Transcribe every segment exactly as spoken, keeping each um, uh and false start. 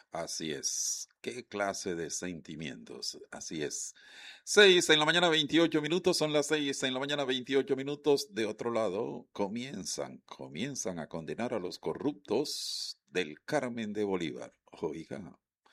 Así es. ¿Qué clase de sentimientos? Así es. Seis en la mañana, veintiocho minutos. Son las seis en la mañana, veintiocho minutos. De otro lado, comienzan, comienzan a condenar a los corruptos del Carmen de Bolívar. Oiga,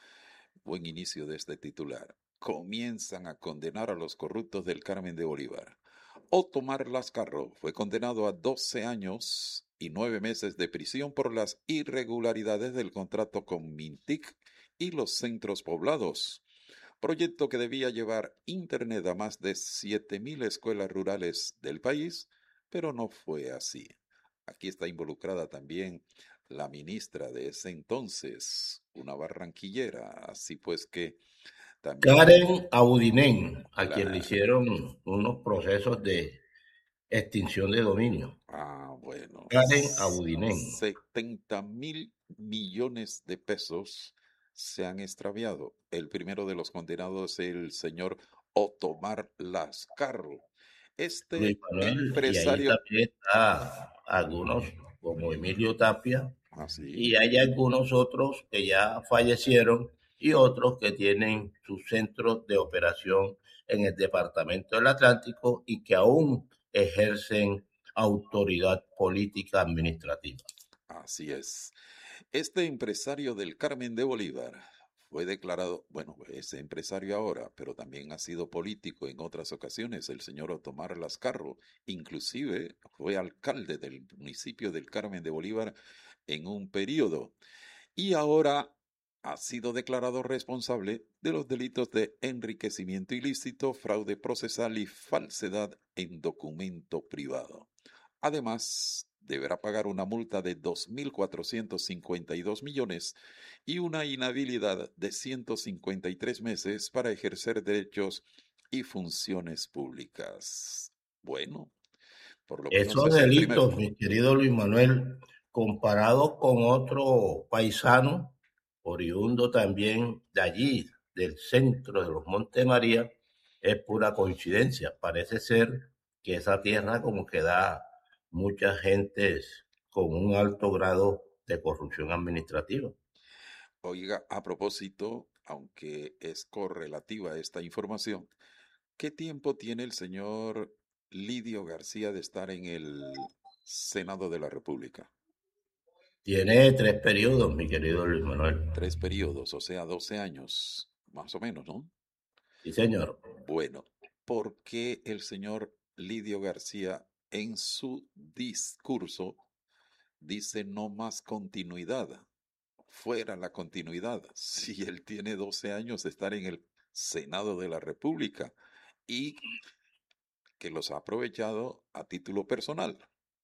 buen inicio de este titular. Comienzan a condenar a los corruptos del Carmen de Bolívar. Otomar Lascarro fue condenado a doce años y nueve meses de prisión por las irregularidades del contrato con Mintic y los centros poblados, proyecto que debía llevar Internet a más de siete mil escuelas rurales del país, pero no fue así. Aquí está involucrada también la ministra de ese entonces, una barranquillera, así pues que también hay Karen Abudinen, a quien le la... hicieron unos procesos de extinción de dominio. Ah, bueno, Karen Abudinen. setenta mil millones de pesos se han extraviado. El primero de los condenados es el señor Otomar Lascarro. Luis Este Manuel, y ahí empresario, también está algunos como Emilio Tapia, así, y hay algunos otros que ya fallecieron y otros que tienen sus centros de operación en el Departamento del Atlántico y que aún ejercen autoridad política administrativa. así es. Este empresario del Carmen de Bolívar fue declarado, bueno, es empresario ahora, pero también ha sido político en otras ocasiones, el señor Otomar Lascarro. Inclusive fue alcalde del municipio del Carmen de Bolívar en un periodo. Y ahora ha sido declarado responsable de los delitos de enriquecimiento ilícito, fraude procesal y falsedad en documento privado. Además, deberá pagar una multa de dos mil cuatrocientos cincuenta y dos millones y una inhabilidad de ciento cincuenta y tres meses para ejercer derechos y funciones públicas. Bueno, por lo menos Esos es el primer... delitos, mi querido Luis Manuel, comparados con otro paisano, oriundo también de allí, del centro de los Montes María, es pura coincidencia. Parece ser que esa tierra como que da muchas gentes con un alto grado de corrupción administrativa. Oiga, a propósito, aunque es correlativa esta información, ¿qué tiempo tiene el señor Lidio García de estar en el Senado de la República? Tiene tres periodos, mi querido Luis Manuel. Tres periodos, o sea, doce años, más o menos, ¿no? Sí, señor. Bueno, ¿por qué el señor Lidio García en su discurso dice no más continuidad? Fuera la continuidad, si él tiene doce años de estar en el Senado de la República y que los ha aprovechado a título personal.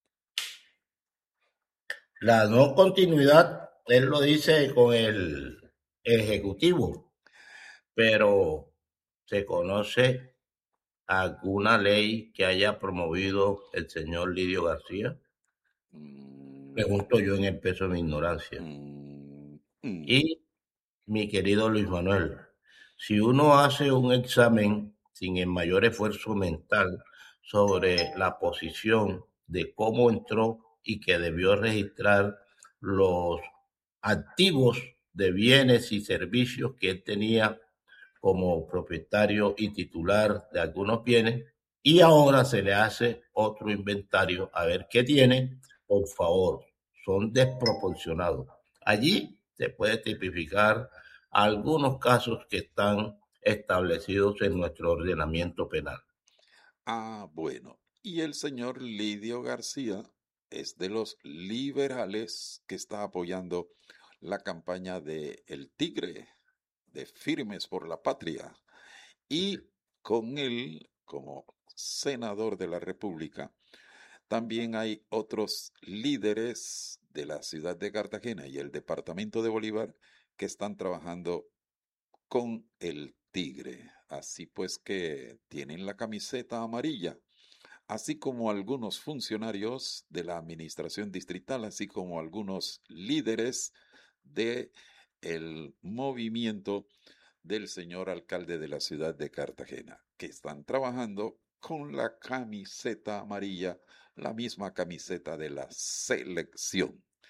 La no continuidad, él lo dice con el Ejecutivo, pero ¿se conoce alguna ley que haya promovido el señor Lidio García? Mm, Pregunto yo en el peso de mi ignorancia. mm, mm. Y mi querido Luis Manuel, si uno hace un examen sin el mayor esfuerzo mental sobre la posición de cómo entró y que debió registrar los activos de bienes y servicios que él tenía como propietario y titular de algunos bienes, y ahora se le hace otro inventario a ver qué tiene, por favor, son desproporcionados. Allí se puede tipificar algunos casos que están establecidos en nuestro ordenamiento penal. Ah, bueno. Y el señor Lidio García es de los liberales que está apoyando la campaña de El Tigre, de Firmes por la Patria. Y con él, como senador de la República, también hay otros líderes de la ciudad de Cartagena y el departamento de Bolívar que están trabajando con el Tigre. Así pues que tienen la camiseta amarilla, así como algunos funcionarios de la administración distrital, así como algunos líderes de el movimiento del señor alcalde de la ciudad de Cartagena, que están trabajando con la camiseta amarilla, la misma camiseta de la selección.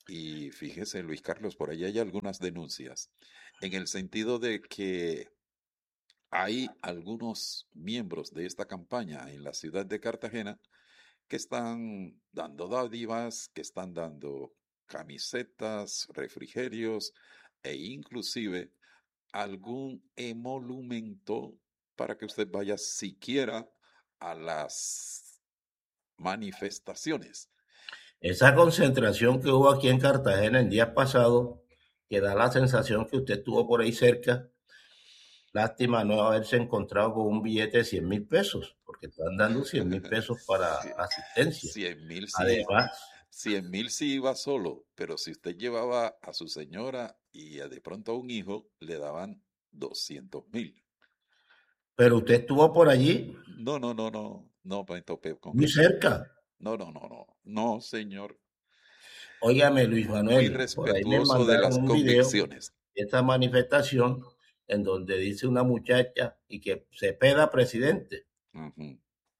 Y fíjese, Luis Carlos, por ahí hay algunas denuncias, en el sentido de que hay algunos miembros de esta campaña en la ciudad de Cartagena que están dando dádivas, que están dando camisetas, refrigerios e inclusive algún emolumento para que usted vaya siquiera a las manifestaciones. Esa concentración que hubo aquí en Cartagena el día pasado, que da la sensación que usted estuvo por ahí cerca, lástima no haberse encontrado con un billete de cien mil pesos, porque están dando cien mil pesos para Sí, asistencia. cien mil sí, Además, cien mil sí iba solo, pero si usted llevaba a su señora y a de pronto a un hijo, le daban doscientos mil. pero usted estuvo por allí, No, no, no, no, no me topé con muy eso. cerca. No, no, no, no, no, señor. Óigame, Luis Muy Manuel, por ahí me respetuoso de mandaron las un video convicciones. de esta manifestación en donde dice una muchacha y que se peda presidente. Ujú.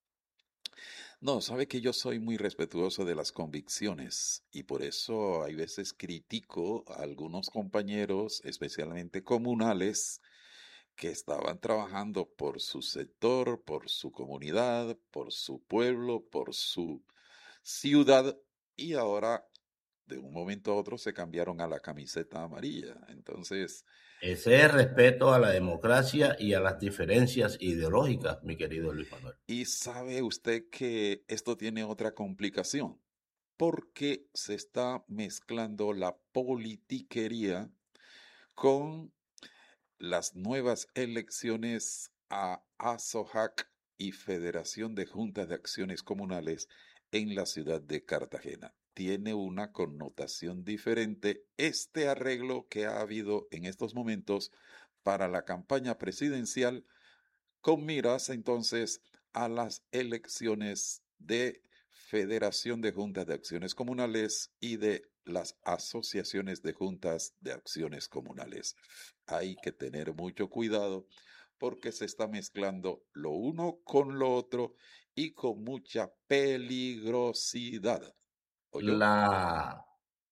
No, sabe que yo soy muy respetuoso de las convicciones y por eso hay veces critico a algunos compañeros, especialmente comunales, que estaban trabajando por su sector, por su comunidad, por su pueblo, por su ciudad y ahora de un momento a otro se cambiaron a la camiseta amarilla. Entonces, Ese es el respeto a la democracia y a las diferencias ideológicas, mi querido Luis Manuel. y sabe usted que esto tiene otra complicación, porque se está mezclando la politiquería con las nuevas elecciones a ASOJAC y Federación de Juntas de Acciones Comunales en la ciudad de Cartagena. Tiene una connotación diferente este arreglo que ha habido en estos momentos para la campaña presidencial con miras entonces a las elecciones de Federación de Juntas de Acciones Comunales y de las asociaciones de juntas de acciones comunales. Hay que tener mucho cuidado porque se está mezclando lo uno con lo otro y con mucha peligrosidad. ¿Oyó? La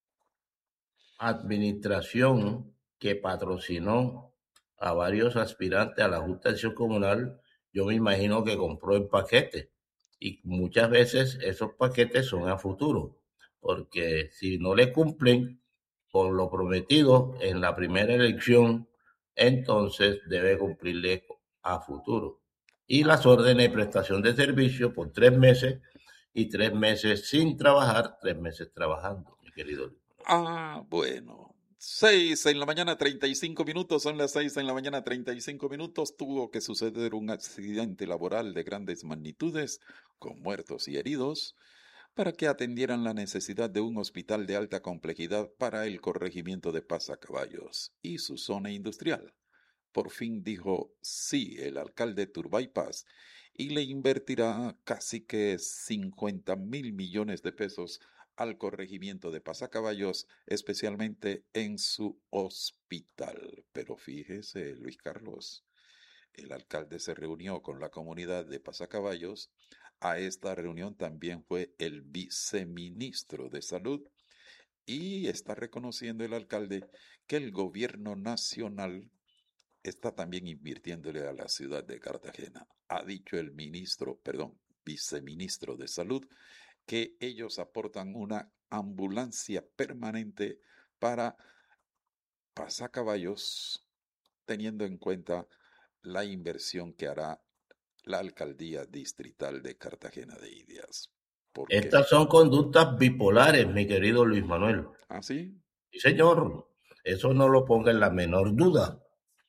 administración que patrocinó a varios aspirantes a la Junta de Acción Comunal, yo me imagino que compró en paquete. Y muchas veces esos paquetes son a futuro, porque si no le cumplen con lo prometido en la primera elección, entonces debe cumplirle a futuro. Y las órdenes de prestación de servicio por tres meses y tres meses sin trabajar, tres meses trabajando, mi querido Luis. Ah, bueno. Seis en la mañana, treinta y cinco minutos, son las seis en la mañana, treinta y cinco minutos. Tuvo que suceder un accidente laboral de grandes magnitudes, con muertos y heridos, para que atendieran la necesidad de un hospital de alta complejidad para el corregimiento de Pasacaballos y su zona industrial. Por fin dijo sí el alcalde Turbay Paz y le invertirá casi que cincuenta mil millones de pesos al corregimiento de Pasacaballos, especialmente en su hospital. Pero fíjese, Luis Carlos, el alcalde se reunió con la comunidad de Pasacaballos. A esta reunión también fue el viceministro de Salud y está reconociendo el alcalde que el gobierno nacional está también invirtiéndole a la ciudad de Cartagena. Ha dicho el ministro, perdón, viceministro de Salud, que ellos aportan una ambulancia permanente para pasacaballos, teniendo en cuenta la inversión que hará la alcaldía distrital de Cartagena de Indias. Porque, Estas son conductas bipolares, mi querido Luis Manuel. ¿ah, sí? Sí, señor. Eso no lo ponga en la menor duda.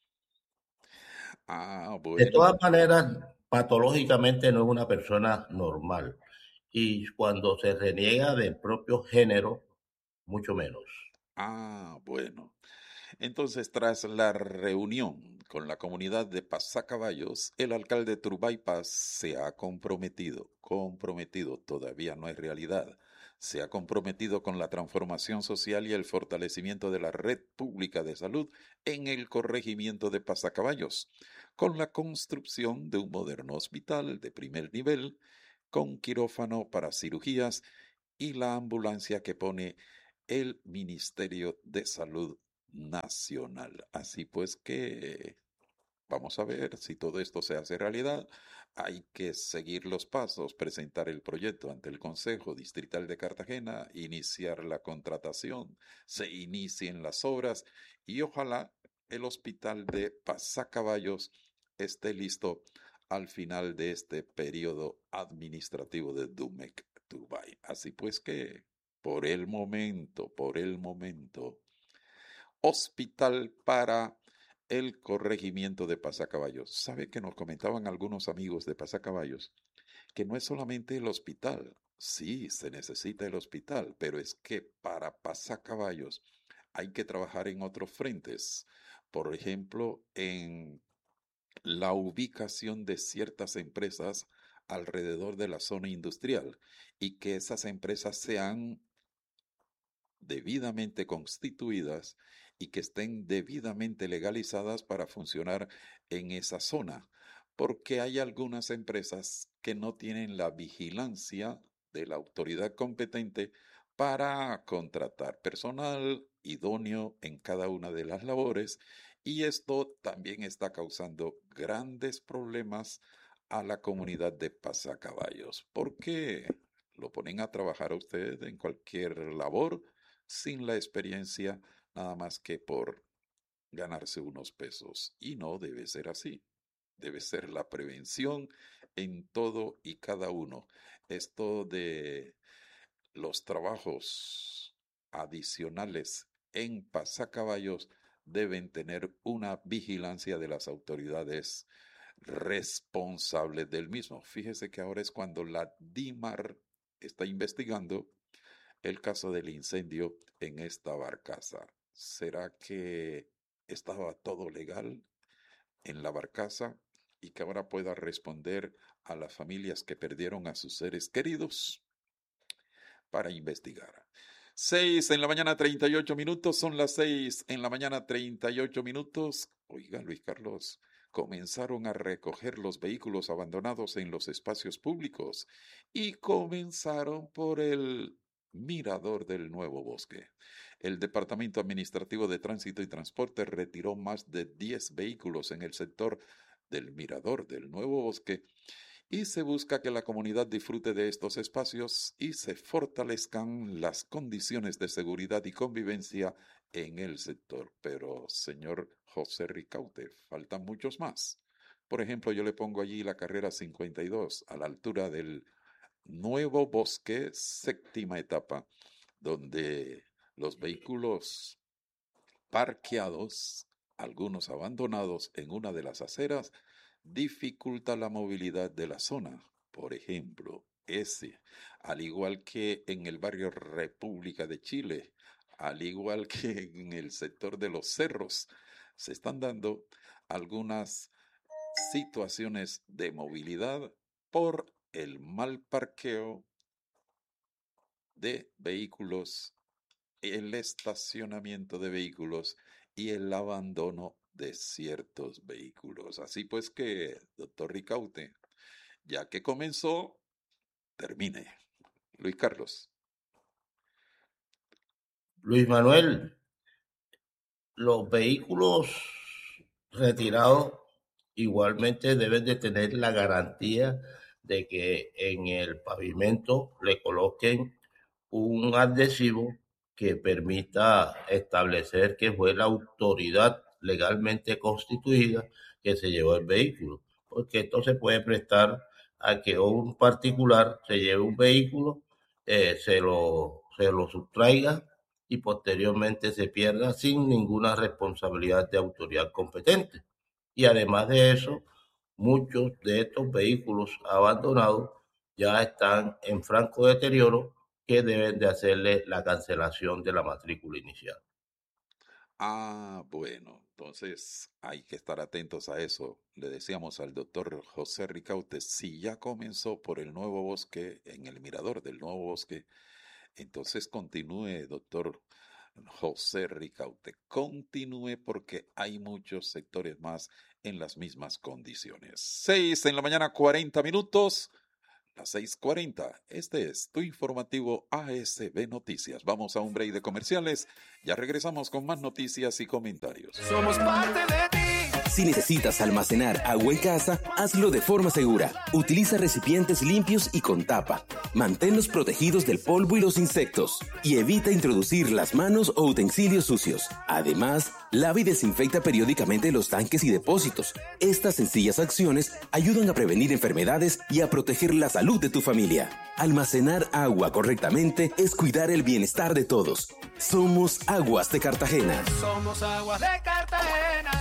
Ah, De todas bueno. maneras, patológicamente no es una persona normal. Y cuando se reniega del propio género, mucho menos. Ah, bueno. Entonces, tras la reunión con la comunidad de Pasacaballos, el alcalde Turbay Paz se ha comprometido, comprometido, todavía no es realidad, se ha comprometido con la transformación social y el fortalecimiento de la red pública de salud en el corregimiento de Pasacaballos, con la construcción de un moderno hospital de primer nivel, con quirófano para cirugías y la ambulancia que pone el Ministerio de Salud Nacional. Así pues que vamos a ver si todo esto se hace realidad. Hay que seguir los pasos, presentar el proyecto ante el Consejo Distrital de Cartagena, iniciar la contratación, se inicien las obras y ojalá el hospital de Pasacaballos esté listo al final de este periodo administrativo de Dumec Dubai. Así pues que por el momento, por el momento, hospital para el corregimiento de Pasacaballos. ¿Sabe que nos comentaban algunos amigos de Pasacaballos que no es solamente el hospital? Sí, se necesita el hospital, pero es que para Pasacaballos hay que trabajar en otros frentes. Por ejemplo, en la ubicación de ciertas empresas alrededor de la zona industrial y que esas empresas sean debidamente constituidas y que estén debidamente legalizadas para funcionar en esa zona, porque hay algunas empresas que no tienen la vigilancia de la autoridad competente para contratar personal idóneo en cada una de las labores y esto también está causando grandes problemas a la comunidad de pasacaballos, porque lo ponen a trabajar a usted en cualquier labor sin la experiencia, nada más que por ganarse unos pesos. Y no debe ser así. Debe ser la prevención en todo y cada uno. Esto de los trabajos adicionales en pasacaballos deben tener una vigilancia de las autoridades responsables del mismo. Fíjese que ahora es cuando la DIMAR está investigando el caso del incendio en esta barcaza. ¿Será que estaba todo legal en la barcaza y que ahora pueda responder a las familias que perdieron a sus seres queridos? Para investigar. Seis en la mañana, treinta y ocho minutos, son las seis en la mañana, treinta y ocho minutos. Oiga, Luis Carlos, comenzaron a recoger los vehículos abandonados en los espacios públicos y comenzaron por el Mirador del Nuevo Bosque. El Departamento Administrativo de Tránsito y Transporte retiró más de diez vehículos en el sector del Mirador del Nuevo Bosque y se busca que la comunidad disfrute de estos espacios y se fortalezcan las condiciones de seguridad y convivencia en el sector. Pero, señor José Ricaute, faltan muchos más. Por ejemplo, yo le pongo allí la carrera cincuenta y dos a la altura del Nuevo Bosque, séptima etapa, donde los vehículos parqueados, algunos abandonados en una de las aceras, dificulta la movilidad de la zona. Por ejemplo, ese, al igual que en el barrio República de Chile, al igual que en el sector de los cerros, se están dando algunas situaciones de movilidad por el mal parqueo de vehículos, el estacionamiento de vehículos y el abandono de ciertos vehículos. Así pues que, doctor Ricaute, ya que comenzó, termine. Luis Carlos. Luis Manuel, los vehículos retirados igualmente deben de tener la garantía de que en el pavimento le coloquen un adhesivo que permita establecer que fue la autoridad legalmente constituida que se llevó el vehículo, porque esto se puede prestar a que un particular se lleve un vehículo, eh, se lo, se lo sustraiga y posteriormente se pierda sin ninguna responsabilidad de autoridad competente. Y además de eso, muchos de estos vehículos abandonados ya están en franco deterioro que deben de hacerle la cancelación de la matrícula inicial. Ah, bueno, entonces hay que estar atentos a eso. Le decíamos al doctor José Ricaute, si ya comenzó por el Nuevo Bosque, en el mirador del Nuevo Bosque, entonces continúe, doctor José Ricaute, continúe porque hay muchos sectores más en las mismas condiciones. Seis en la mañana, cuarenta minutos. las seis cuarenta. Este es tu informativo A S B Noticias. Vamos a un break de comerciales. Ya regresamos con más noticias y comentarios. Somos parte de ti. Si necesitas almacenar agua en casa, hazlo de forma segura. Utiliza recipientes limpios y con tapa. Manténlos protegidos del polvo y los insectos. Y evita introducir las manos o utensilios sucios. Además, lava y desinfecta periódicamente los tanques y depósitos. Estas sencillas acciones ayudan a prevenir enfermedades y a proteger la salud de tu familia. Almacenar agua correctamente es cuidar el bienestar de todos. Somos Aguas de Cartagena. Somos Aguas de Cartagena.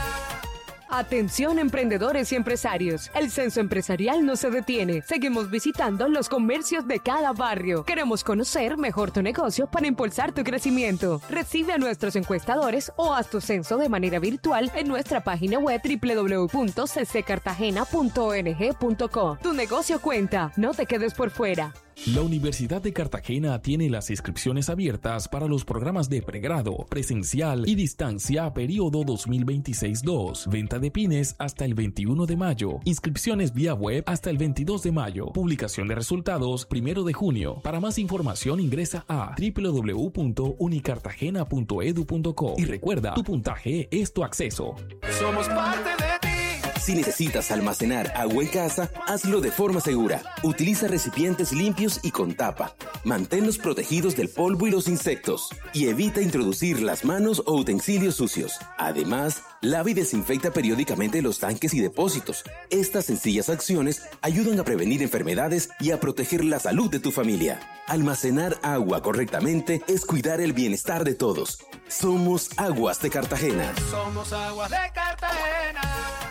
Atención emprendedores y empresarios, el censo empresarial no se detiene, seguimos visitando los comercios de cada barrio. Queremos conocer mejor tu negocio para impulsar tu crecimiento. Recibe a nuestros encuestadores o haz tu censo de manera virtual en nuestra página web doble u doble u doble u punto c c cartagena punto o n g punto co. Tu negocio cuenta, no te quedes por fuera. La Universidad de Cartagena tiene las inscripciones abiertas para los programas de pregrado, presencial y distancia periodo dos mil veintiséis dos. Venta de pines hasta el veintiuno de mayo. Inscripciones vía web hasta el veintidós de mayo. Publicación de resultados primero de junio. Para más información ingresa a doble u doble u doble u punto unicartagena punto e d u punto co y recuerda, tu puntaje es tu acceso. Somos parte de ti. Si necesitas almacenar agua en casa, hazlo de forma segura. Utiliza recipientes limpios y con tapa. Manténlos protegidos del polvo y los insectos. Y evita introducir las manos o utensilios sucios. Además, lava y desinfecta periódicamente los tanques y depósitos. Estas sencillas acciones ayudan a prevenir enfermedades y a proteger la salud de tu familia. Almacenar agua correctamente es cuidar el bienestar de todos. Somos Aguas de Cartagena. Somos Aguas de Cartagena.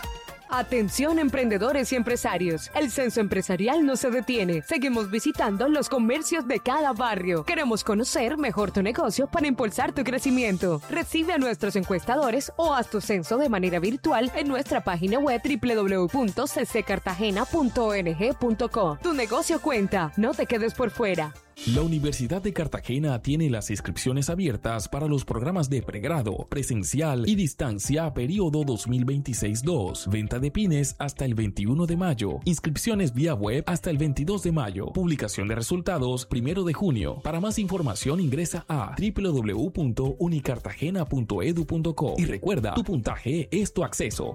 Atención emprendedores y empresarios, el censo empresarial no se detiene, seguimos visitando los comercios de cada barrio. Queremos conocer mejor tu negocio para impulsar tu crecimiento. Recibe a nuestros encuestadores o haz tu censo de manera virtual en nuestra página web doble u doble u doble u punto c c cartagena punto o n g punto co. Tu negocio cuenta, no te quedes por fuera. La Universidad de Cartagena tiene las inscripciones abiertas para los programas de pregrado, presencial y distancia periodo dos mil veintiséis dos. Venta de pines hasta el veintiuno de mayo. Inscripciones vía web hasta el veintidós de mayo. Publicación de resultados primero de junio. Para más información ingresa a doble u doble u doble u punto unicartagena punto e d u punto co y recuerda, tu puntaje es tu acceso.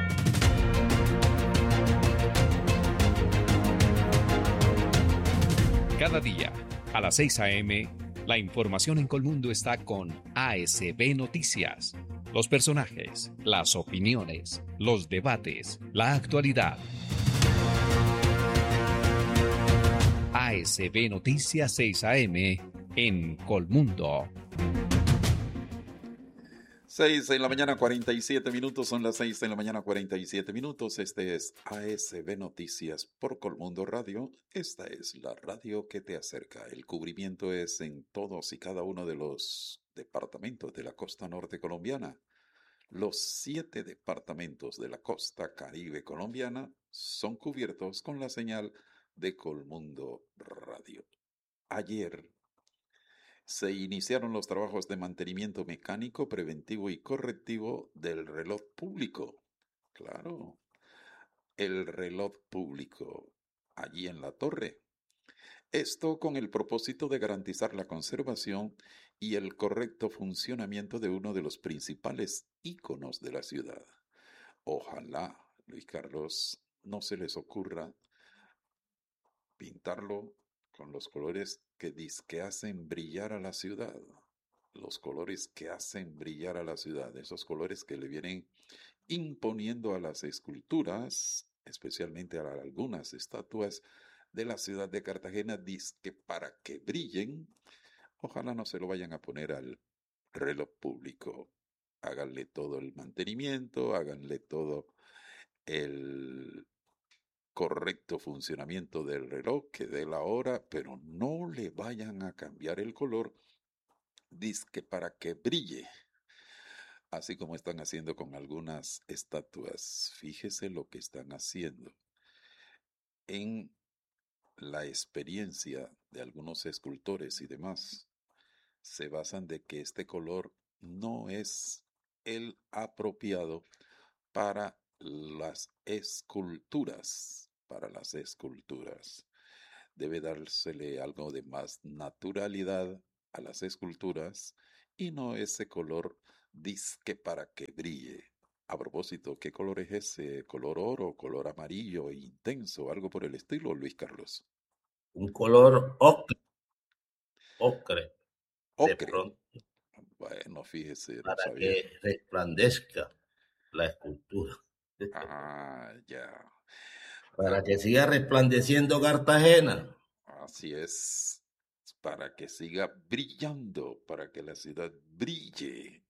Cada día, a las seis a eme, la información en Colmundo está con A S B Noticias. Los personajes, las opiniones, los debates, la actualidad. A S B Noticias seis a eme en Colmundo. seis en la mañana, cuarenta y siete minutos, son las seis en la mañana, cuarenta y siete minutos. Este es A S B Noticias por Colmundo Radio. Esta es la radio que te acerca. El cubrimiento es en todos y cada uno de los departamentos de la costa norte colombiana. Los siete departamentos de la costa caribe colombiana son cubiertos con la señal de Colmundo Radio. Ayer se iniciaron los trabajos de mantenimiento mecánico, preventivo y correctivo del reloj público. Claro, el reloj público allí en la torre. Esto con el propósito de garantizar la conservación y el correcto funcionamiento de uno de los principales íconos de la ciudad. Ojalá, Luis Carlos, no se les ocurra pintarlo con los colores que dizque hacen brillar a la ciudad, los colores que hacen brillar a la ciudad, esos colores que le vienen imponiendo a las esculturas, especialmente a algunas estatuas de la ciudad de Cartagena, dizque para que brillen. Ojalá no se lo vayan a poner al reloj público. Háganle todo el mantenimiento, háganle todo el correcto funcionamiento del reloj, que dé la hora, pero no le vayan a cambiar el color, dizque para que brille, así como están haciendo con algunas estatuas. Fíjese lo que están haciendo. En la experiencia de algunos escultores y demás, se basan de que este color no es el apropiado para las esculturas, para las esculturas. debe dársele algo de más naturalidad a las esculturas y no ese color disque para que brille. A propósito, ¿qué color es ese? ¿Color oro, color amarillo intenso, algo por el estilo, Luis Carlos? Un color ocre, ocre, de Ocre. pronto, Bueno, fíjese, no para sabía. que resplandezca la escultura. Ah, ya. Para que siga resplandeciendo Cartagena. Así es. Para que siga brillando, para que la ciudad brille.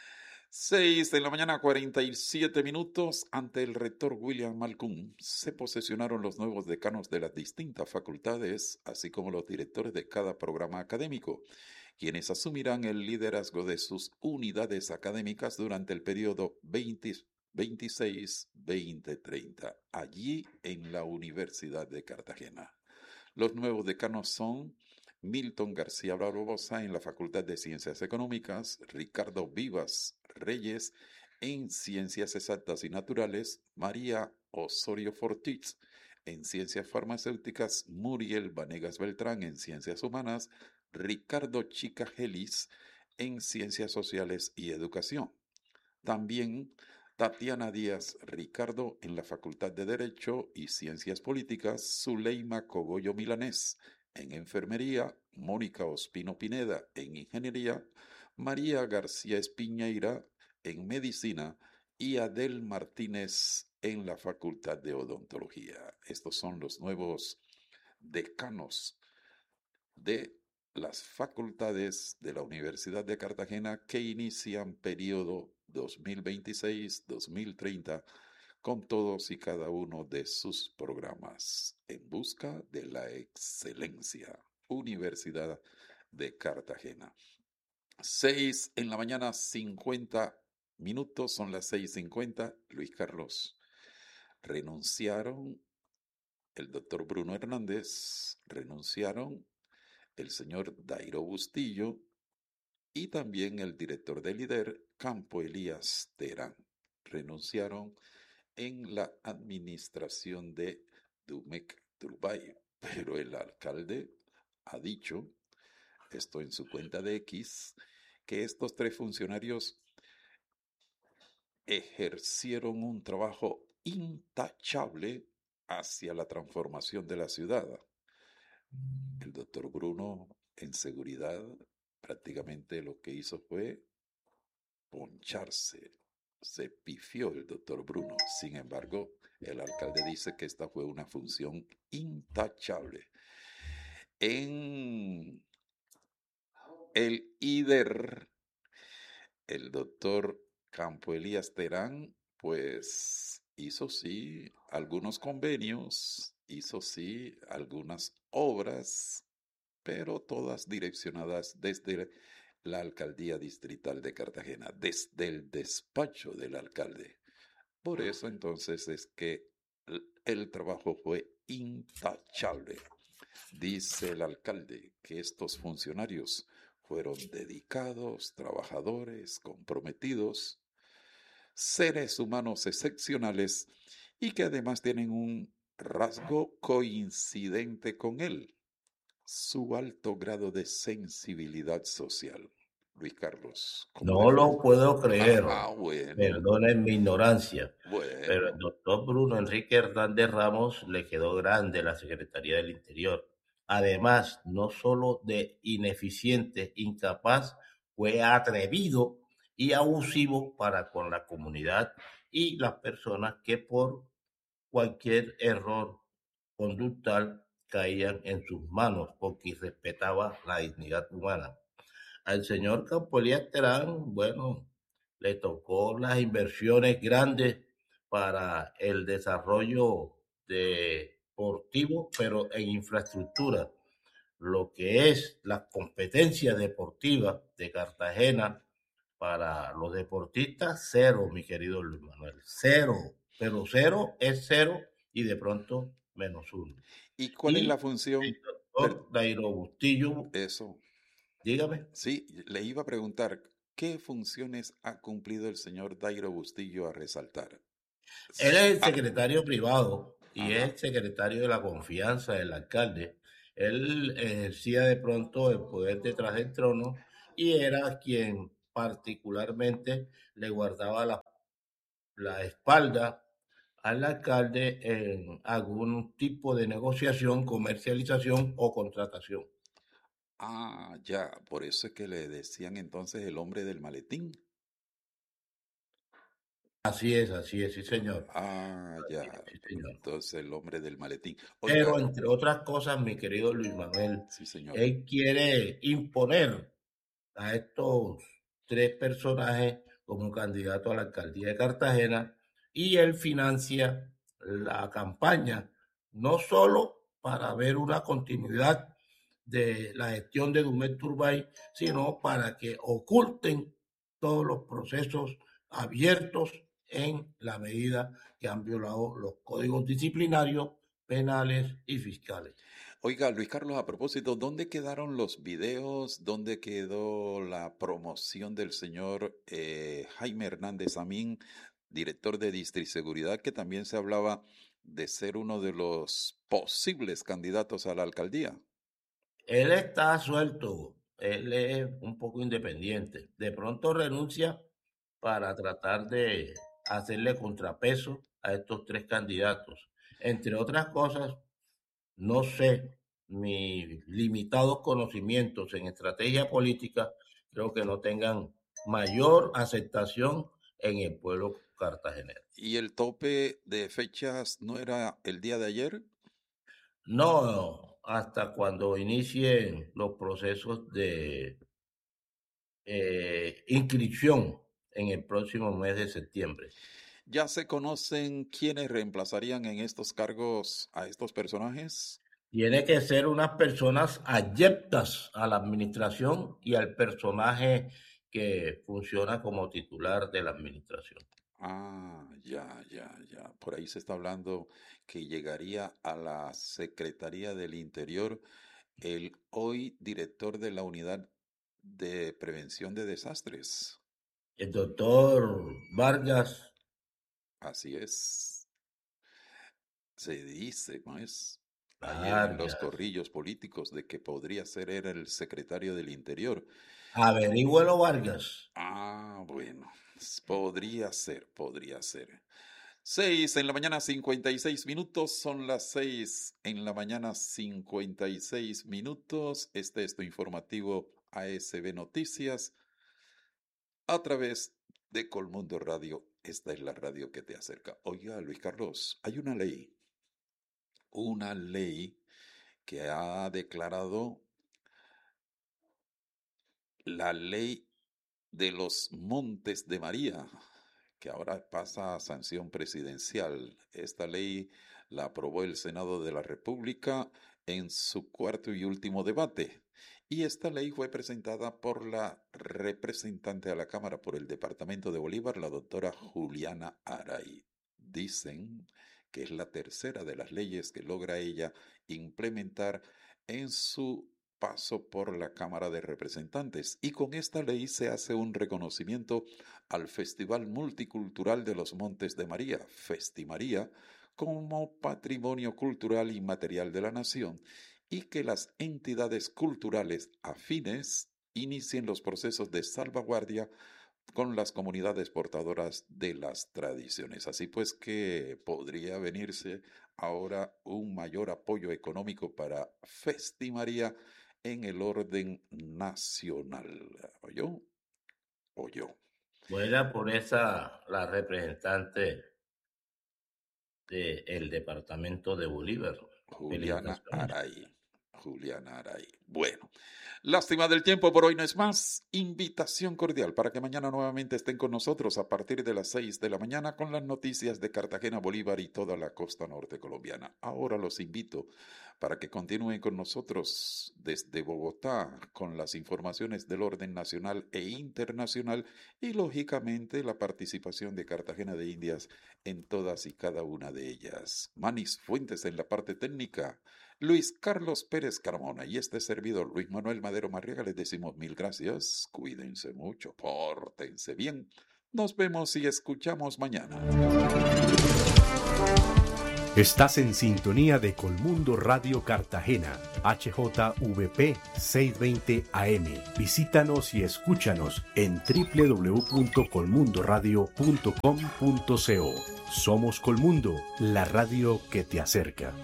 Seis de la mañana, cuarenta y siete minutos. Ante el rector William Malcolm se posesionaron los nuevos decanos de las distintas facultades, así como los directores de cada programa académico, quienes asumirán el liderazgo de sus unidades académicas durante el periodo veinte veintiséis veinte treinta, allí en la Universidad de Cartagena. Los nuevos decanos son Milton García Barbosa en la Facultad de Ciencias Económicas, Ricardo Vivas Reyes en Ciencias Exactas y Naturales, María Osorio Fortitz en Ciencias Farmacéuticas, Muriel Vanegas Beltrán en Ciencias Humanas, Ricardo Chica Gelis en Ciencias Sociales y Educación. También Tatiana Díaz Ricardo en la Facultad de Derecho y Ciencias Políticas, Zuleima Cogollo Milanés en Enfermería, Mónica Ospino Pineda en Ingeniería, María García Espiñeira en Medicina y Adel Martínez en la Facultad de Odontología. Estos son los nuevos decanos de las facultades de la Universidad de Cartagena que inician periodo dos mil veintiséis dos mil treinta con todos y cada uno de sus programas en busca de la excelencia. Universidad de Cartagena. Seis en la mañana, cincuenta minutos, son las seis cincuenta. Luis Carlos, renunciaron el doctor Bruno Hernández, renunciaron el señor Dairo Bustillo y también el director del líder, Campo Elías Terán. Renunciaron en la administración de Dumec Turbay, pero el alcalde ha dicho, esto en su cuenta de X, que estos tres funcionarios ejercieron un trabajo intachable hacia la transformación de la ciudad. El doctor Bruno, en seguridad, prácticamente lo que hizo fue poncharse. Se pifió el doctor Bruno. Sin embargo, el alcalde dice que esta fue una función intachable. En el I D E R, el doctor Campo Elías Terán, pues hizo sí algunos convenios, hizo sí algunas obras, pero todas direccionadas desde la alcaldía distrital de Cartagena, desde el despacho del alcalde. Por eso entonces es que el trabajo fue intachable. Dice el alcalde que estos funcionarios fueron dedicados, trabajadores, comprometidos, seres humanos excepcionales y que además tienen un rasgo coincidente con él: su alto grado de sensibilidad social. Luis Carlos. No lo puedo creer. Ah, bueno. Perdonen mi ignorancia. Bueno. Pero el doctor Bruno Enrique Hernández Ramos le quedó grande la Secretaría del Interior. Además, no solo de ineficiente, incapaz, fue atrevido y abusivo para con la comunidad y las personas que por cualquier error conductual caían en sus manos porque irrespetaba la dignidad humana. Al señor Campo Elías Terán, bueno, le tocó las inversiones grandes para el desarrollo deportivo, pero en infraestructura. Lo que es las competencias deportivas de Cartagena para los deportistas, cero, mi querido Luis Manuel, cero. Pero cero es cero y de pronto menos uno. ¿Y cuál y es la función? El doctor Dairo Bustillo. Eso. Dígame. Sí, le iba a preguntar, ¿qué funciones ha cumplido el señor Dairo Bustillo a resaltar? Él es el secretario ah. privado y Ajá. es el secretario de la confianza del alcalde Él ejercía de pronto el poder detrás del trono y era quien particularmente le guardaba la, la espalda al alcalde en algún tipo de negociación, comercialización o contratación. Ah, ya, por eso es que le decían entonces el hombre del maletín. Así es, así es, sí señor. Ah, ya, Sí, señor. entonces el hombre del maletín. Pero Oiga, entre otras cosas, mi querido Luis Manuel, sí señor. él quiere imponer a estos tres personajes como candidato a la alcaldía de Cartagena y él financia la campaña, no solo para ver una continuidad de la gestión de Dumet Turbay, sino para que oculten todos los procesos abiertos en la medida que han violado los códigos disciplinarios, penales y fiscales. Oiga, Luis Carlos, a propósito, ¿dónde quedaron los videos? ¿Dónde quedó la promoción del señor eh, Jaime Hernández Amín, director de Distriseguridad, que también se hablaba de ser uno de los posibles candidatos a la alcaldía? Él está suelto, él es un poco independiente. De pronto renuncia para tratar de hacerle contrapeso a estos tres candidatos. Entre otras cosas, no sé, mis limitados conocimientos en estrategia política creo que no tengan mayor aceptación en el pueblo cartagenero. ¿Y el tope de fechas no era el día de ayer? No, hasta cuando inicien los procesos de eh, inscripción en el próximo mes de septiembre. ¿Ya se conocen quiénes reemplazarían en estos cargos a estos personajes? Tiene que ser unas personas adyeptas a la administración y al personaje que funciona como titular de la administración. Ah, ya, ya, ya. Por ahí se está hablando que llegaría a la Secretaría del Interior el hoy director de la Unidad de Prevención de Desastres. El doctor Vargas. Así es. Se dice, ¿no es? Ahí en Vargas. los corrillos políticos de que podría ser él el secretario del Interior. Averígüelo, Vargas. Ah, bueno, podría ser, podría ser. Seis en la mañana, cincuenta y seis minutos, son las seis en la mañana, cincuenta y seis minutos. Este es tu informativo A S B Noticias a través de Colmundo Radio. Esta es la radio que te acerca. Oiga, Luis Carlos, hay una ley, una ley que ha declarado la ley de los Montes de María, que ahora pasa a sanción presidencial. Esta ley la aprobó el Senado de la República en su cuarto y último debate. Y esta ley fue presentada por la representante a la Cámara por el Departamento de Bolívar, la doctora Juliana Aray. Dicen que es la tercera de las leyes que logra ella implementar en su paso por la Cámara de Representantes, y con esta ley se hace un reconocimiento al Festival Multicultural de los Montes de María, Festimaría, como patrimonio cultural inmaterial de la nación, y que las entidades culturales afines inicien los procesos de salvaguardia con las comunidades portadoras de las tradiciones. Así pues que podría venirse ahora un mayor apoyo económico para Festimaría en el orden nacional. ¿Oyó? ¿Oyó? Fuera por esa la representante del departamento de Bolívar. Juliana Aray. Juliana Aray. Bueno, lástima del tiempo, por hoy no es más. Invitación cordial para que mañana nuevamente estén con nosotros a partir de las seis de la mañana con las noticias de Cartagena, Bolívar y toda la costa norte colombiana. Ahora los invito para que continúen con nosotros desde Bogotá con las informaciones del orden nacional e internacional y lógicamente la participación de Cartagena de Indias en todas y cada una de ellas. Manis Fuentes en la parte técnica, Luis Carlos Pérez Carmona y este servidor Luis Manuel Madero Marriaga les decimos mil gracias, cuídense mucho, pórtense bien, nos vemos y escuchamos mañana. Estás en sintonía de Colmundo Radio Cartagena, H J V P seiscientos veinte A M. Visítanos y escúchanos en doble u doble u doble u punto colmundo radio punto com punto co. Somos Colmundo, la radio que te acerca.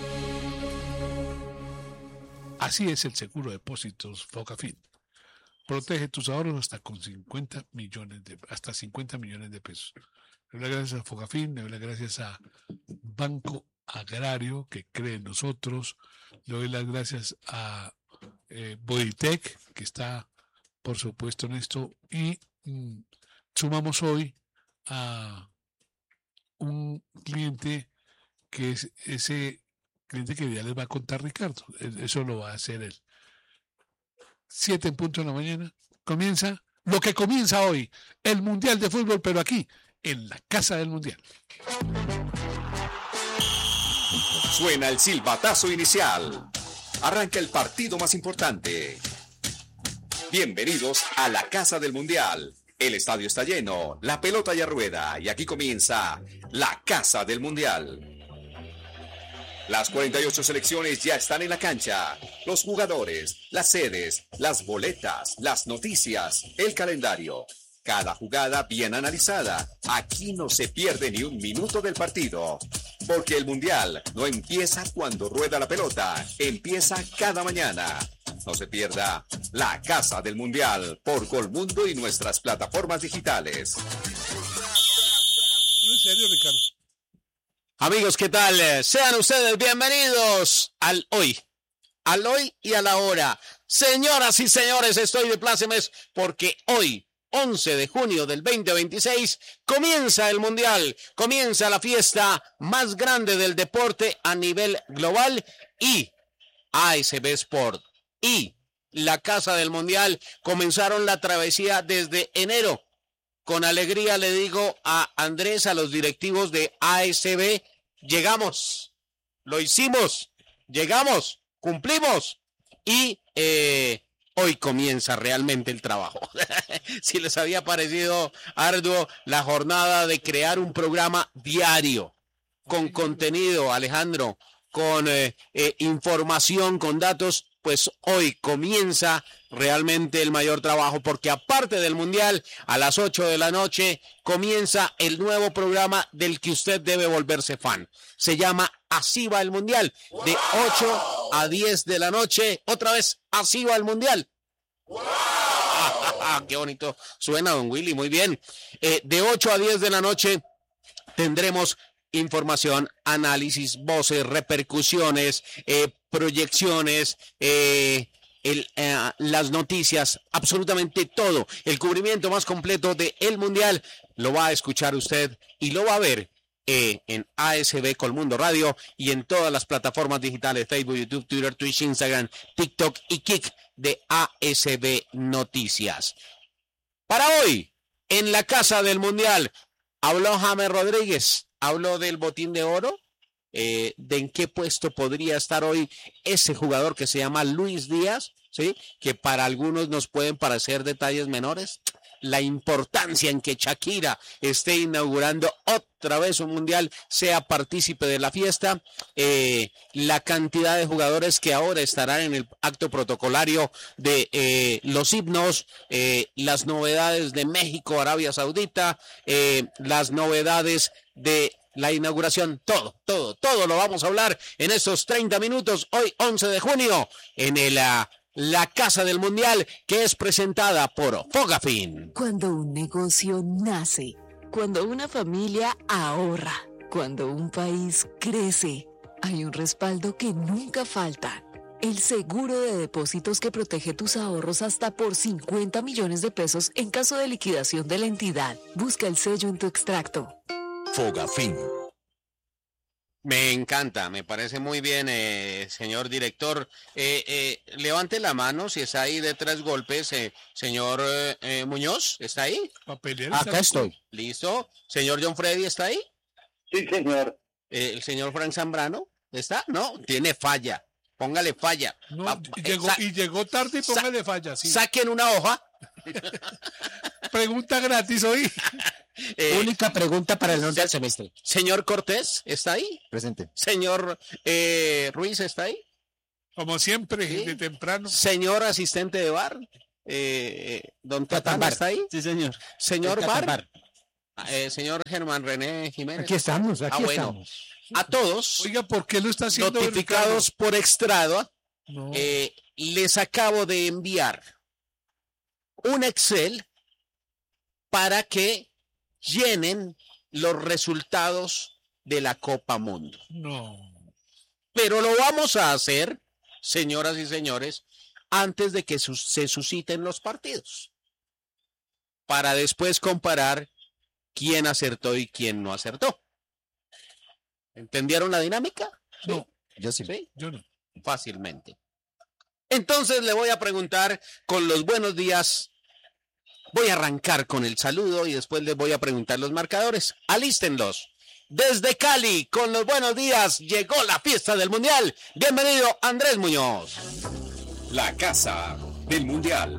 Así es el seguro de depósitos Fogafín. Protege tus ahorros hasta con cincuenta millones de hasta cincuenta millones de pesos. Le doy las gracias a Fogafín, le doy las gracias a Banco Agrario que cree en nosotros, le doy las gracias a eh, Bodytech que está por supuesto en esto y mm, sumamos hoy a un cliente que es ese cliente que ya les va a contar Ricardo, eso lo va a hacer él. Siete en punto de la mañana, comienza lo que comienza hoy, el Mundial de Fútbol, pero aquí, en la Casa del Mundial. Suena el silbatazo inicial. Arranca el partido más importante. Bienvenidos a la Casa del Mundial. El estadio está lleno, la pelota ya rueda y aquí comienza la Casa del Mundial. Las cuarenta y ocho selecciones ya están en la cancha. Los jugadores, las sedes, las boletas, las noticias, el calendario. Cada jugada bien analizada. Aquí no se pierde ni un minuto del partido. Porque el Mundial no empieza cuando rueda la pelota. Empieza cada mañana. No se pierda la Casa del Mundial por Colmundo y nuestras plataformas digitales. ¿En serio, Ricardo? Amigos, ¿qué tal? Sean ustedes bienvenidos al hoy, al hoy y a la hora. Señoras y señores, estoy de plácemes porque hoy, once de junio del veinte veintiséis, comienza el Mundial, comienza la fiesta más grande del deporte a nivel global y A S B Sport y la Casa del Mundial comenzaron la travesía desde enero. Con alegría le digo a Andrés, a los directivos de A S B, llegamos, lo hicimos, llegamos, cumplimos y eh, hoy comienza realmente el trabajo. Si les había parecido arduo la jornada de crear un programa diario, con contenido, Alejandro, con eh, eh, información, con datos, pues hoy comienza realmente el mayor trabajo, porque aparte del Mundial, a las ocho de la noche comienza el nuevo programa del que usted debe volverse fan. Se llama Así va el Mundial, de ocho a diez de la noche. Otra vez, Así va el Mundial. Ah, qué bonito suena, don Willy, muy bien. Eh, de ocho a diez de la noche tendremos información, análisis, voces, repercusiones, eh, proyecciones, eh, el, eh, las noticias, absolutamente todo. El cubrimiento más completo de el Mundial lo va a escuchar usted y lo va a ver eh, en A S B Colmundo Radio y en todas las plataformas digitales, Facebook, YouTube, Twitter, Twitch, Instagram, TikTok y Kik de A S B Noticias. Para hoy, en la Casa del Mundial, habló James Rodríguez, habló del botín de oro, eh, de en qué puesto podría estar hoy ese jugador que se llama Luis Díaz, ¿sí? Que para algunos nos pueden parecer detalles menores. La importancia en que Shakira esté inaugurando otra vez un mundial, sea partícipe de la fiesta, eh, la cantidad de jugadores que ahora estarán en el acto protocolario de eh, los himnos, eh, las novedades de México, Arabia Saudita, eh, las novedades de la inauguración, todo, todo, todo lo vamos a hablar en estos treinta minutos, hoy once de junio, en el... Uh, La Casa del Mundial, que es presentada por Fogafín. Cuando un negocio nace, cuando una familia ahorra, cuando un país crece, hay un respaldo que nunca falta. El seguro de depósitos que protege tus ahorros hasta por cincuenta millones de pesos en caso de liquidación de la entidad. Busca el sello en tu extracto. Fogafín. Me encanta, me parece muy bien, eh, señor director. Eh, eh, levante la mano si está ahí de tres golpes, eh, señor eh, eh, Muñoz, ¿está ahí? Acá estoy. ¿Listo? ¿Señor John Freddy está ahí? Sí, señor. Eh, ¿El señor Frank Zambrano está? No, tiene falla. Póngale falla. No, ah, y, llegó, y llegó tarde y póngale falla. Sí. Saquen una hoja. Pregunta gratis hoy. Eh, Única pregunta para el honor del semestre. Señor Cortés, ¿está ahí? Presente. Señor eh, Ruiz, ¿está ahí? Como siempre, Sí. de temprano. Señor asistente de bar, eh, don Tatán, Bar. ¿está ahí? Sí, señor. Señor El Bar, Tatambar. eh, señor Germán René Jiménez. Aquí estamos, aquí Ah, bueno. estamos. A todos, Oiga, ¿por qué lo está haciendo notificados por extrado, No. eh, les acabo de enviar un Excel para que llenen los resultados de la Copa Mundo. No. Pero lo vamos a hacer, señoras y señores, antes de que sus- se susciten los partidos, para después comparar quién acertó y quién no acertó. ¿Entendieron la dinámica? No. Yo sí. Sí, Yo no. fácilmente. Entonces le voy a preguntar con los buenos días. Voy a arrancar con el saludo y después les voy a preguntar los marcadores. Alístenlos. Desde Cali, con los buenos días, llegó la fiesta del Mundial. Bienvenido, Andrés Muñoz. La Casa del Mundial.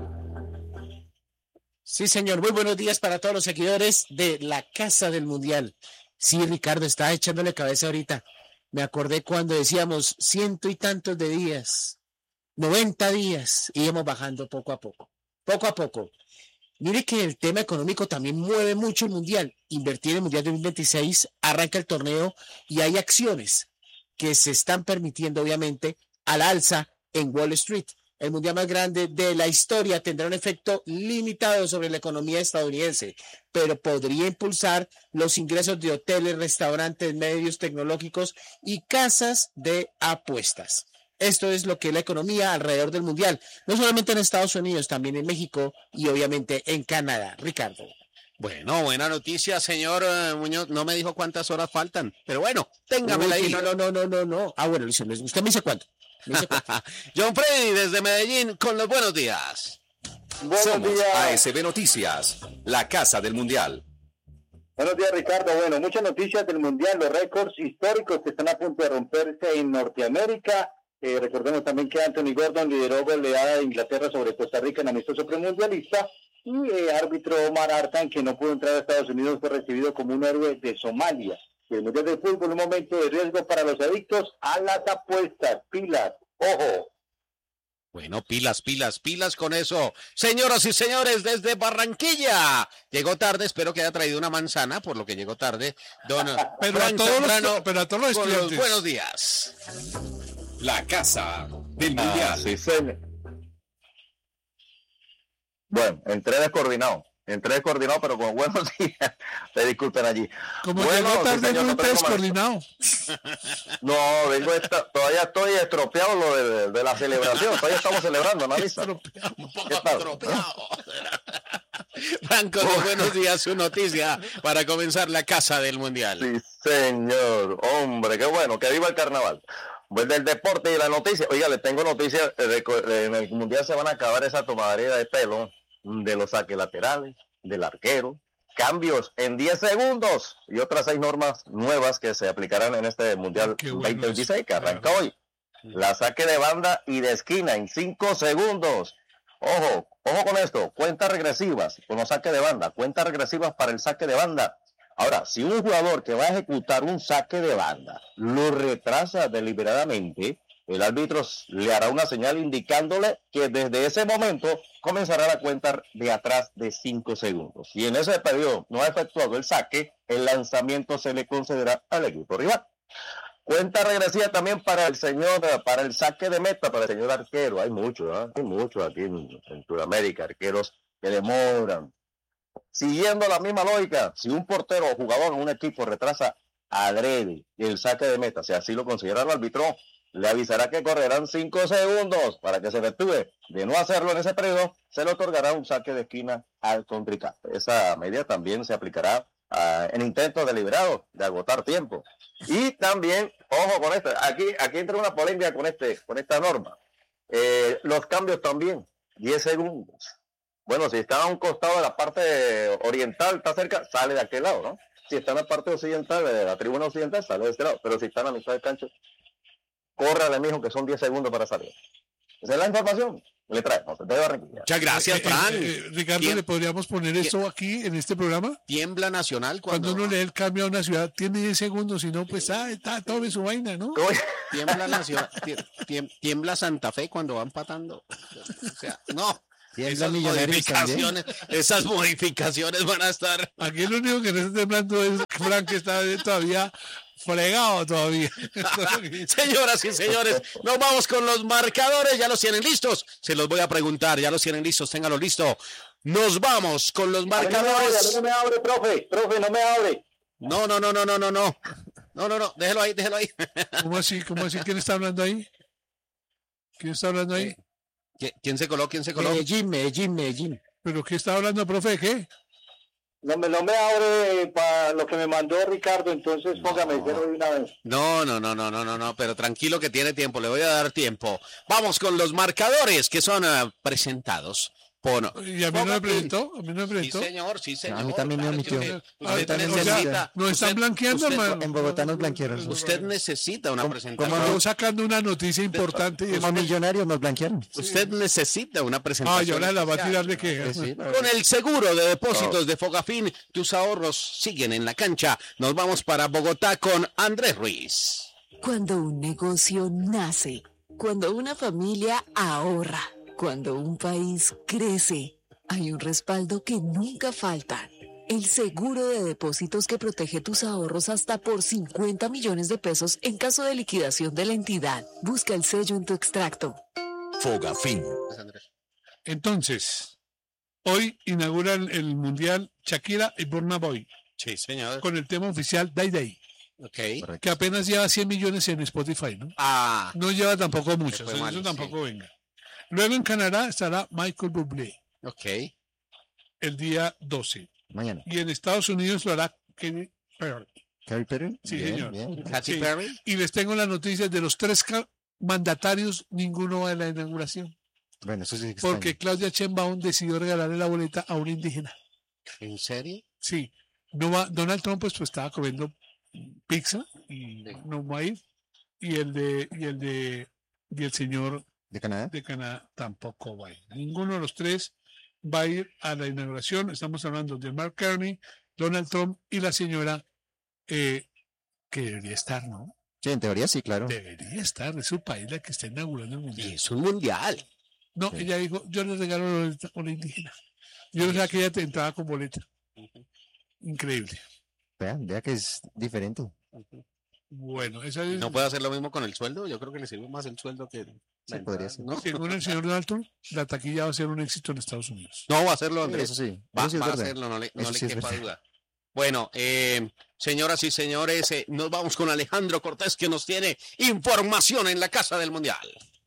Sí, señor. Muy buenos días para todos los seguidores de la Casa del Mundial. Sí, Ricardo, estaba echándole cabeza ahorita. Me acordé cuando decíamos ciento y tantos de días, noventa días, y íbamos bajando poco a poco, poco a poco. Mire que el tema económico también mueve mucho el Mundial. Invertir en el Mundial dos mil veintiséis, arranca el torneo y hay acciones que se están permitiendo, obviamente, al alza en Wall Street. El Mundial más grande de la historia tendrá un efecto limitado sobre la economía estadounidense, pero podría impulsar los ingresos de hoteles, restaurantes, medios tecnológicos y casas de apuestas. Esto es lo que es la economía alrededor del Mundial, no solamente en Estados Unidos, también en México y obviamente en Canadá. Ricardo. Bueno, buena noticia, señor eh, Muñoz. No me dijo cuántas horas faltan, pero bueno, téngamela Uy, ahí. No, no, no, no, no, no. Ah, bueno, listo. Usted me dice cuánto. Me dice cuánto. John Freddy desde Medellín con los buenos días. Somos A S B Noticias, la Casa del Mundial. Buenos días, Ricardo. Bueno, muchas noticias del Mundial, los récords históricos que están a punto de romperse en Norteamérica. Eh, recordemos también que Anthony Gordon lideró goleada de Inglaterra sobre Costa Rica en amistoso premundialista. Y eh, árbitro Omar Artan, que no pudo entrar a Estados Unidos, fue recibido como un héroe de Somalia. Y el Mundial de Fútbol, un momento de riesgo para los adictos a las apuestas. Pilas, ojo. Bueno, pilas, pilas, pilas con eso. Señoras y señores, desde Barranquilla. Llegó tarde, espero que haya traído una manzana, por lo que llegó tarde. Don Pero, Frank a todos Zambrano, los, pero a todos los con los estudiantes. buenos días. La Casa del Mundial. Ah, sí, señor. Bueno, entré descoordinado. Entré descoordinado, pero con buenos días. Te disculpen allí. Como Bueno, llegó sí, tarde, señor, muy no tengo más. descoordinado. No, vengo esta- todavía estoy estropeado lo de, de la celebración. Todavía estamos celebrando, analiza. Un poco ¿Qué tal? estropeado. Franco, los buenos días, su noticia para comenzar la Casa del Mundial. Sí, señor. Hombre, qué bueno, que viva el carnaval. Pues del deporte y la noticia. Oiga, le tengo noticias. De, de- en el Mundial se van a acabar esa tomadera de pelo de los saques laterales, del arquero. Cambios en diez segundos y otras seis normas nuevas que se aplicarán en este Mundial Qué bueno veinte veintiséis que eso. arranca hoy. La saque de banda y de esquina en cinco segundos. Ojo, ojo con esto, cuentas regresivas, con los saques de banda, cuentas regresivas para el saque de banda. Ahora, si un jugador que va a ejecutar un saque de banda lo retrasa deliberadamente, el árbitro le hará una señal indicándole que desde ese momento comenzará la cuenta de atrás de cinco segundos. Y en ese periodo no ha efectuado el saque, el lanzamiento se le concederá al equipo rival. Cuenta regresiva también para el señor, para el saque de meta, para el señor arquero. Hay muchos, ¿eh? Hay muchos aquí en, en Sudamérica, arqueros que demoran. Siguiendo la misma lógica, si un portero o jugador en un equipo retrasa adrede el saque de meta, si así lo considera el árbitro, le avisará que correrán cinco segundos para que se efectúe. De no hacerlo en ese periodo, se le otorgará un saque de esquina al contrincante. Esa medida también se aplicará uh, en intentos deliberados de agotar tiempo. Y también, ojo con esto, aquí, aquí entra una polémica con, este, con esta norma. Eh, los cambios también, diez segundos. Bueno, si está a un costado de la parte oriental, está cerca, sale de aquel lado, ¿no? Si está en la parte occidental, de la tribuna occidental, sale de este lado. Pero si está en la mitad del cancho, córrale, mijo, que son diez segundos para salir. Esa es la información. Le traemos desde Barranquilla. Muchas gracias, Fran. Eh, eh, Ricardo, Tiem- ¿le podríamos poner esto aquí en este programa? Tiembla Nacional cuando, Cuando uno lee el cambio a una ciudad, tiene diez segundos, si no, pues, ah, está, tome su vaina, ¿no? tiembla Nacional, tie- tiem- tiembla Santa Fe cuando va empatando. O sea, no. Tiembla Esas Millonarios modificaciones, esas modificaciones van a estar. Aquí el único que no está temblando es Frank, que está todavía fregado todavía. Señoras y señores, nos vamos con los marcadores. Ya los tienen listos. Se los voy a preguntar. Ya los tienen listos. Ténganlo listo. Nos vamos con los marcadores. No me abre, profe. Profe, no me abre. No, no, no, no, no, no, no. No, no, no. Déjelo ahí, déjelo ahí. ¿Cómo así? ¿Cómo así? ¿Quién está hablando ahí? ¿Quién está hablando ahí? ¿Qui- ¿Quién se coló? ¿Quién se coló? Medellín, Medellín, Medellín. ¿Pero qué está hablando, profe? ¿De qué? No me, no me abre para lo que me mandó Ricardo, entonces póngame cero de una vez. No, no, no, no, no, no, no, pero tranquilo que tiene tiempo, le voy a dar tiempo. Vamos con los marcadores que son eh, presentados por... ¿Y a mí no me presentó? ¿A mí no me Sí, presentó? señor, sí, señor. A mí también me claro que omitió. usted- A mí Usted también me necesita... Nos están usted- blanqueando, usted- hermano. En Bogotá nos blanquearon. Usted necesita una presentación. Como ando sacando una noticia importante. Y Como eso- millonarios nos blanquearon. Usted necesita una Ah, presentación. y ahora la va a especial. tirar de qué. Sí, sí. Con el seguro de depósitos de Fogafín, tus ahorros siguen en la cancha. Nos vamos para Bogotá con Andrés Ruiz. Cuando un negocio nace, cuando una familia ahorra, cuando un país crece, hay un respaldo que nunca falta. El seguro de depósitos que protege tus ahorros hasta por cincuenta millones de pesos en caso de liquidación de la entidad. Busca el sello en tu extracto. Fogafín. Entonces, hoy inauguran el Mundial Shakira y Burna Boy Sí, señor. con el tema oficial Day Day, Ok. que apenas lleva cien millones en Spotify, ¿no? Ah, No lleva tampoco mucho, fue eso malo, tampoco venga. Luego en Canadá estará Michael Bublé ok. el día doce. Mañana. Y en Estados Unidos lo hará Katy Perry. Katy Perry. Sí, Bien, señor. bien. Katy Sí. Perry. Y les tengo las noticias de los tres ca- mandatarios, ninguno va a la inauguración. Bueno, eso sí que Porque extraño. Claudia Sheinbaum decidió regalarle la boleta a un indígena. ¿En serio? Sí. No va, Donald Trump pues, pues estaba comiendo pizza y no va a ir. Y el de, y el de, y el señor ¿De Canadá? de Canadá tampoco va a ir. Ninguno de los tres va a ir a la inauguración. Estamos hablando de Mark Carney, Donald Trump y la señora eh, que debería estar, ¿no? Sí, en teoría sí, claro. Debería estar, es su país la que está inaugurando el Y mundial. es un mundial. No, Sí. ella dijo, yo le regalo la boleta a una indígena. Yo no sé que ella te entraba con boleta. Increíble. Vea, vea que es diferente. Bueno, esa es, ¿No puede hacer lo mismo con el sueldo? Yo creo que le sirve más el sueldo que... Sí, podría ser. ¿No? según el señor Donald Trump, la taquilla va a ser un éxito en Estados Unidos. No va a hacerlo, Sí, Andrés. eso sí. Va, Eso sí es va a verdad. hacerlo, no le, no Eso le sí es quepa verdad. duda. Bueno, eh, señoras y señores, eh, nos vamos con Alejandro Cortés que nos tiene información en la Casa del Mundial.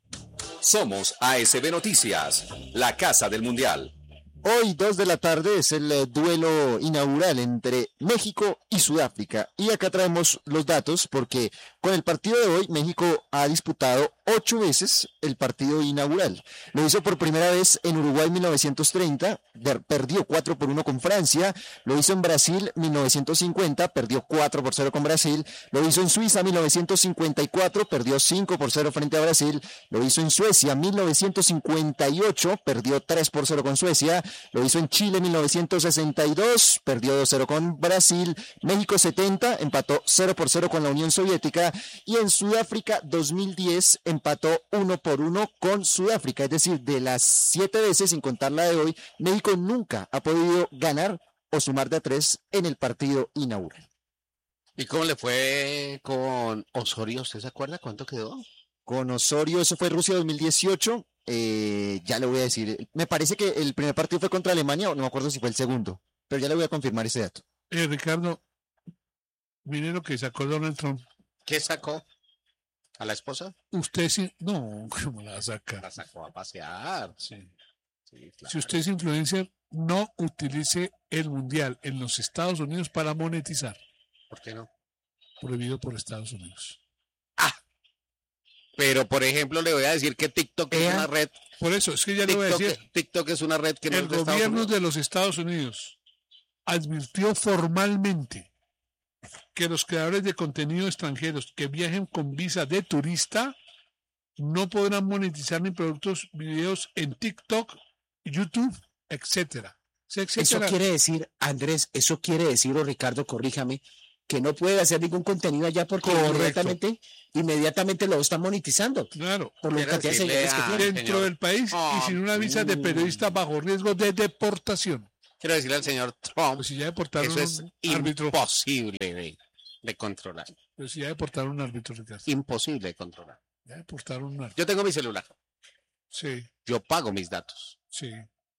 Somos A S B Noticias, la casa del mundial. Hoy, dos de la tarde, es el eh, duelo inaugural entre México y Sudáfrica. Y acá traemos los datos porque con el partido de hoy, México ha disputado ocho veces el partido inaugural. Lo hizo por primera vez en Uruguay en mil novecientos treinta, per- perdió cuatro por uno con Francia. Lo hizo en Brasil mil novecientos cincuenta, perdió cuatro por cero con Brasil. Lo hizo en Suiza mil novecientos cincuenta y cuatro, perdió cinco por cero frente a Brasil. Lo hizo en Suecia mil novecientos cincuenta y ocho, perdió tres por cero con Suecia. Lo hizo en Chile mil novecientos sesenta y dos, perdió dos cero con Brasil. México setenta, empató cero por cero con la Unión Soviética. Y en Sudáfrica dos mil diez empató uno por uno con Sudáfrica. Es decir, de las siete veces, sin contar la de hoy, México nunca ha podido ganar o sumar de a tres en el partido inaugural. ¿Y cómo le fue con Osorio? ¿Usted se acuerda cuánto quedó? Con Osorio, eso fue Rusia dos mil dieciocho. Eh, ya le voy a decir. Me parece que el primer partido fue contra Alemania, o no me acuerdo si fue el segundo. Pero ya le voy a confirmar ese dato. Eh, Ricardo, mire lo que sacó Donald Trump. ¿Qué sacó? ¿A la esposa? Usted sí, no, ¿cómo la saca? La sacó a pasear. Sí. Sí, claro. Si usted es influencer, no utilice el mundial en los Estados Unidos para monetizar. ¿Por qué no? Prohibido por Estados Unidos. Pero, por ejemplo, le voy a decir que TikTok es Ea. una red. Por eso, es que ya le voy a TikTok, decir. TikTok es una red que no El es de Estados gobierno Unidos. de los Estados Unidos advirtió formalmente que los creadores de contenido extranjeros que viajen con visa de turista no podrán monetizar mis productos, videos en TikTok, YouTube, etcétera. etcétera. Eso quiere decir, Andrés, eso quiere decir, o Ricardo, corríjame, que no puede hacer ningún contenido allá porque inmediatamente, inmediatamente lo están monetizando. Claro. Por la cantidad de seguidores que tiene. Dentro del país Oh, y sin una visa de periodista bajo riesgo de deportación. Quiero decirle al señor Trump, pues si ya deportaron eso es un árbitro. imposible de, de controlar. Pero si ya deportaron un árbitro, Ricardo. Imposible de controlar. Ya deportaron un árbitro. Yo tengo mi celular. Sí. Yo pago mis datos. Sí.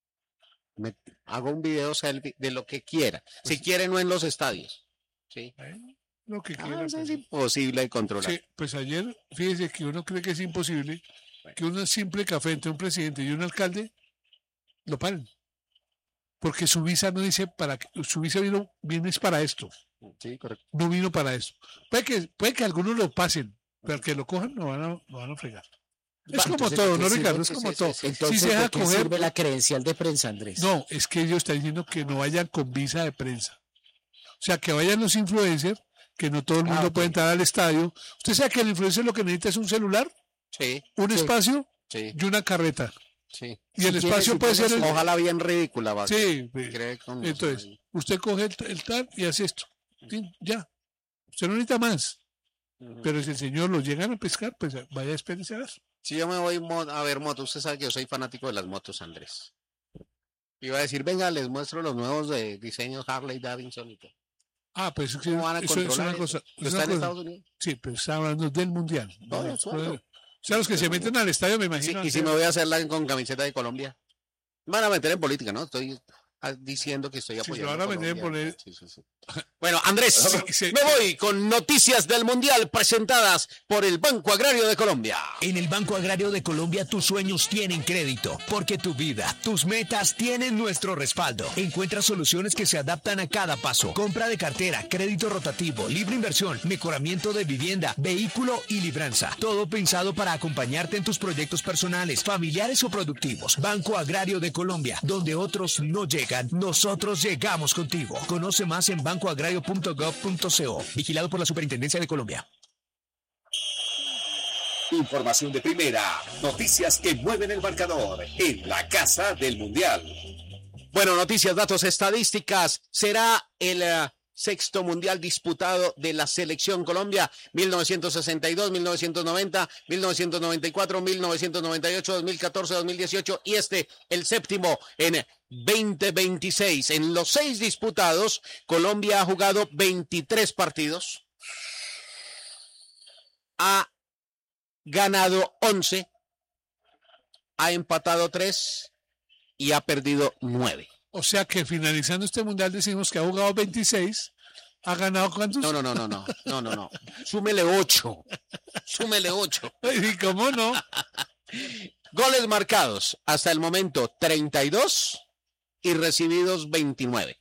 Me hago un video selfie de lo que quiera. Si quiere, no en los estadios. Sí. Lo que Ah, quiera. eso es pues. imposible de controlar. Sí, pues ayer, fíjese que uno cree que es imposible que un simple café entre un presidente y un alcalde lo paren. Porque su visa no dice para que, su visa vino, viene es para esto. Sí, correcto. No vino para esto. Puede que, puede que algunos lo pasen, pero al que lo cojan lo van a, lo van a fregar. Es como Entonces, todo, ¿por qué ¿no, sirve? Ricardo? Es Sí, como sí, todo. sí, sí. Entonces, si se deja ¿por qué coger, sirve la credencial de prensa, Andrés? no, es que ellos están diciendo que no vayan con visa de prensa. O sea, que vayan los influencers, que no todo el mundo Ah, okay. puede entrar al estadio. ¿Usted sabe que el influencer lo que necesita es un celular, Sí. un Sí. espacio Sí. y una carreta? Sí. Y el Si espacio quiere, puede si ser... tiene el- su- Ojalá bien ridícula. Va, Sí, cree con entonces, eso. usted coge el, el tal y hace esto. Sí, ya. Usted no necesita más. Pero si el señor lo llegan a pescar, pues vaya a desperdiciar eso. Si yo me voy mo- a ver motos, usted sabe que yo soy fanático de las motos, Andrés. Iba a decir, venga, les muestro los nuevos de diseños Harley Davidson y todo. Ah, pues sí, ¿Cómo van a eso es controlar una eso? cosa. ¿Pero es está una en cosa- Estados Unidos? Sí, pero está hablando del mundial. No, No, de acuerdo. o sea, los que se meten al estadio, me Sí, imagino. y si me voy a hacerla con camiseta de Colombia. Me van a meter en política, ¿no? Estoy ah, diciendo que estoy Si se apoyando van a meter en Colombia. poner- Sí, sí, sí. Bueno, Andrés, Sí, sí. me voy con noticias del Mundial presentadas por el Banco Agrario de Colombia. En el Banco Agrario de Colombia tus sueños tienen crédito, porque tu vida, tus metas tienen nuestro respaldo. Encuentra soluciones que se adaptan a cada paso. Compra de cartera, crédito rotativo, libre inversión, mejoramiento de vivienda, vehículo y libranza. Todo pensado para acompañarte en tus proyectos personales, familiares o productivos. Banco Agrario de Colombia, donde otros no llegan, nosotros llegamos contigo. Conoce más en banco agrario punto gov punto co. Vigilado por la Superintendencia de Colombia. Información de primera, noticias que mueven el marcador en la Casa del Mundial. Bueno, noticias, datos, estadísticas. Será el eh, sexto mundial disputado de la selección Colombia, mil novecientos sesenta y dos, mil novecientos noventa, mil novecientos noventa y cuatro, mil novecientos noventa y ocho, dos mil catorce, dos mil dieciocho y este, el séptimo en veinte veintiséis. En los seis disputados, Colombia ha jugado veintitrés partidos, ha ganado once, ha empatado tres y ha perdido nueve. O sea que finalizando este mundial decimos que ha jugado veintiséis, ha ganado cuántos. No, no, no, no, no, no, no, no. Súmele ocho. Súmele ocho. ¿Y cómo no? Goles marcados hasta el momento treinta y dos y recibidos veintinueve.